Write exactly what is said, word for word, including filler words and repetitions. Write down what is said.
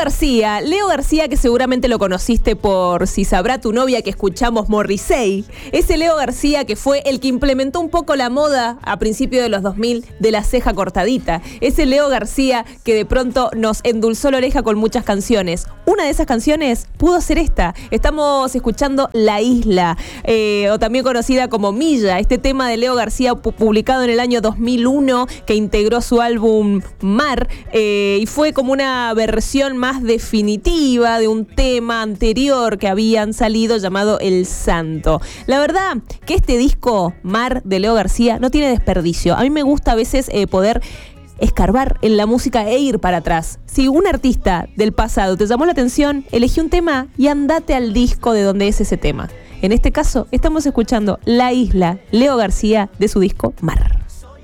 García, Leo García, que seguramente lo conociste por Si sabrá tu novia, que escuchamos Morrissey. Ese Leo García que fue el que implementó un poco la moda a principios de los dos mil de la ceja cortadita. Ese Leo García que de pronto nos endulzó la oreja con muchas canciones. Una de esas canciones pudo ser esta. Estamos escuchando La Isla, eh, o también conocida como Milla, este tema de Leo García publicado en el año dos mil uno, que integró su álbum Mar, eh, y fue como una versión más definitiva de un tema anterior que habían salido llamado El Santo. La verdad que este disco Mar de Leo García no tiene desperdicio. A mí me gusta a veces eh, poder escarbar en la música e ir para atrás. Si un artista del pasado te llamó la atención, elegí un tema y andate al disco de donde es ese tema. En este caso, estamos escuchando La Isla, Leo García, de su disco Mar.